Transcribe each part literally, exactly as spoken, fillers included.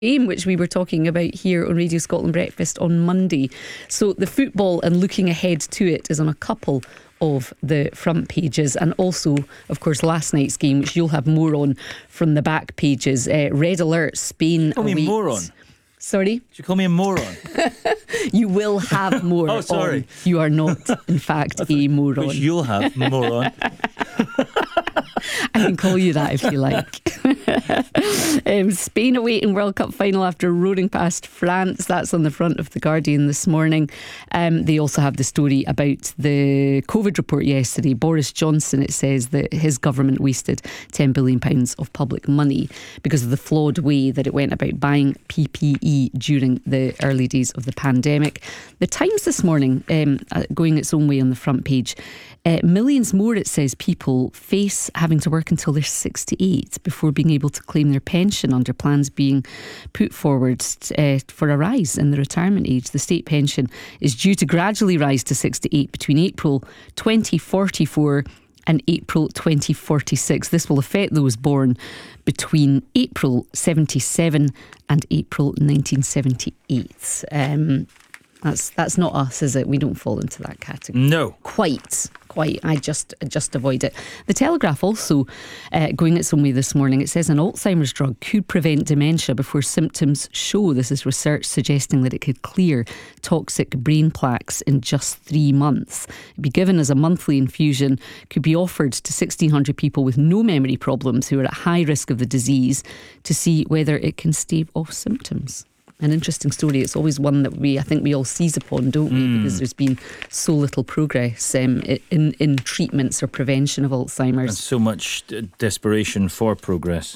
game, which we were talking about here on Radio Scotland Breakfast on Monday. So the football and looking ahead to it is on a couple of the front pages, and also of course last night's game, which you'll have more on from the back pages. uh, Red alert, Spain Call me awaits. moron. Sorry? Did you call me a moron? You will have more. Oh, sorry. On. You are not in fact a moron. Which you'll have, moron. I can call you that if you like. um, Spain awaiting World Cup final after roaring past France. That's on the front of The Guardian this morning. Um, they also have the story about the COVID report yesterday. Boris Johnson, it says that his government wasted ten billion pounds of public money because of the flawed way that it went about buying P P E during the early days of the pandemic. The Times this morning, um, going its own way on the front page, Uh, millions more, it says, people face having to work until they're sixty-eight before being able to claim their pension under plans being put forward uh, for a rise in the retirement age. The state pension is due to gradually rise to sixty-eight between April twenty forty-four and April twenty forty-six. This will affect those born between April seventy-seven and April nineteen seventy-eight. Um, That's that's not us, is it? We don't fall into that category. No. Quite, quite. I just just avoid it. The Telegraph also uh, going its own way this morning. It says an Alzheimer's drug could prevent dementia before symptoms show. This is research suggesting that it could clear toxic brain plaques in just three months. It'd be given as a monthly infusion, could be offered to sixteen hundred people with no memory problems who are at high risk of the disease to see whether it can stave off symptoms. An interesting story. It's always one that we, I think we all seize upon, don't we? Mm. Because there's been so little progress um, in, in treatments or prevention of Alzheimer's. And so much d- desperation for progress.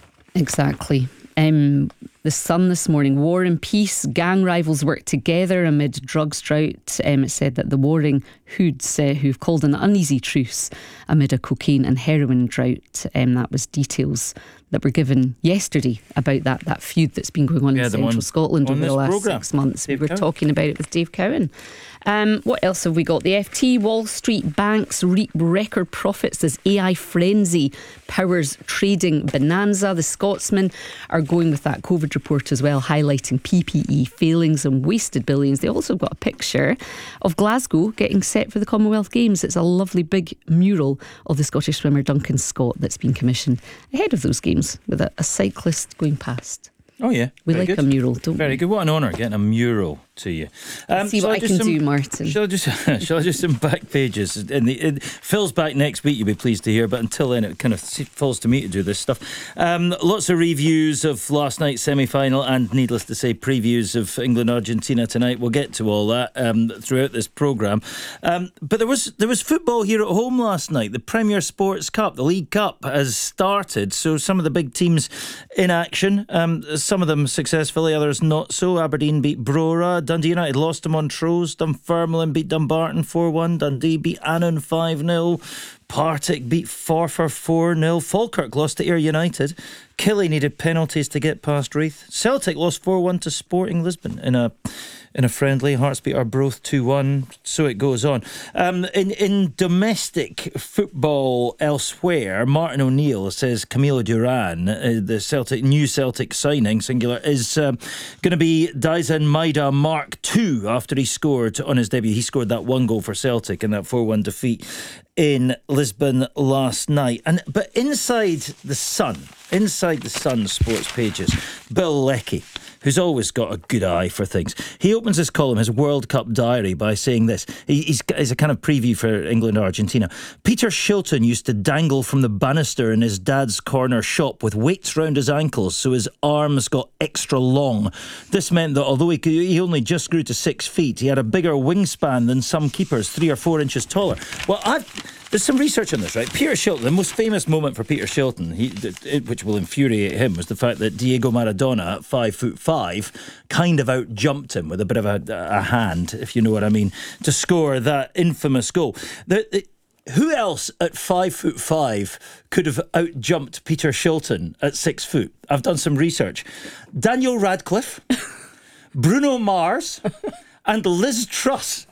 Exactly. Um, the Sun this morning, war and peace, gang rivals work together amid drugs drought. Um, it said that the warring hoods uh, who've called an uneasy truce amid a cocaine and heroin drought. Um, that was details that were given yesterday about that that feud that's been going on yeah, in Central Scotland over the last programme. six months. Dave we were Cowan. talking about it with Dave Cowan. Um, what else have we got? The F T, Wall Street banks reap record profits as A I frenzy powers trading bonanza. The Scotsmen are going with that COVID report as well, highlighting P P E failings and wasted billions. They also got a picture of Glasgow getting set for the Commonwealth Games. It's a lovely big mural of the Scottish swimmer Duncan Scott that's been commissioned ahead of those games with a, a cyclist going past. Oh yeah, we very like good. a mural, don't Very we? good. What an honour getting a mural to you. Um, See what I, I can some, do, Martin. Shall I just shall I just some back pages? And the, it, Phil's back next week. You'll be pleased to hear. But until then, it kind of falls to me to do this stuff. Um, lots of reviews of last night's semi-final, and needless to say, previews of England Argentina tonight. We'll get to all that um, throughout this programme. Um, but there was there was football here at home last night. The Premier Sports Cup, the League Cup, has started. So some of the big teams in action. Um, some of them successfully, others not so. Aberdeen beat Brora. Dundee United lost to Montrose. Dunfermline beat Dumbarton four one. Dundee beat Annan five nil. Partick beat Forfar four nil. Falkirk lost to Ayr United. Killie needed penalties to get past Raith. Celtic lost four one to Sporting Lisbon in a in a friendly. Hearts beat Arbroath two one. So it goes on. Um, in, in domestic football elsewhere, Martin O'Neill says Camilo Duran, uh, the Celtic new Celtic signing, singular, is uh, going to be Daizen Maida Mark two after he scored on his debut. He scored that one goal for Celtic in that four one defeat in Lisbon last night. And but inside the Sun, inside the Sun sports pages, Bill Leckie, who's always got a good eye for things, he opens his column, his World Cup diary, by saying this. He, he's, he's a kind of preview for England Argentina. Peter Shilton used to dangle from the banister in his dad's corner shop with weights round his ankles so his arms got extra long. This meant that although he, could, he only just grew to six feet, he had a bigger wingspan than some keepers, three or four inches taller. Well, I've... There's some research on this, right? Peter Shilton, the most famous moment for Peter Shilton, he, it, which will infuriate him, was the fact that Diego Maradona, at five foot five, kind of out jumped him with a bit of a, a hand, if you know what I mean, to score that infamous goal. The, the, who else at five foot five could have out jumped Peter Shilton at six foot? I've done some research. Daniel Radcliffe, Bruno Mars, and Liz Truss.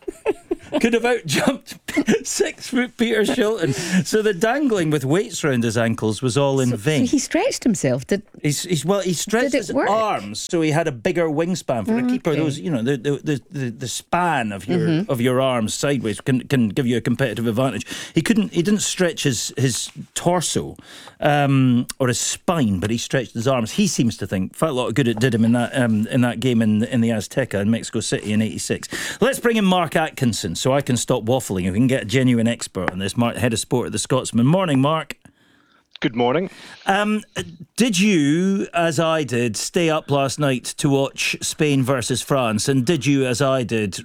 could have outjumped six foot Peter Shilton. So the dangling with weights round his ankles was all in so, vain. So he stretched himself. Did he's, he's well, he stretched his work? arms, so he had a bigger wingspan for Mm, a keeper. okay. Those, you know, the the, the, the, the span of your Mm-hmm. of your arms sideways can can give you a competitive advantage. He couldn't. He didn't stretch his his torso um, or his spine, but he stretched his arms. He seems to think quite a lot of good it did him in that um, in that game in in the Azteca in Mexico City in eighty-six. Let's bring in Mark Atkinson so I can stop waffling. If we can get a genuine expert on this, Mark, head of sport at the Scotsman. Morning, Mark. Good morning. Um, did you, as I did, stay up last night to watch Spain versus France? And did you, as I did,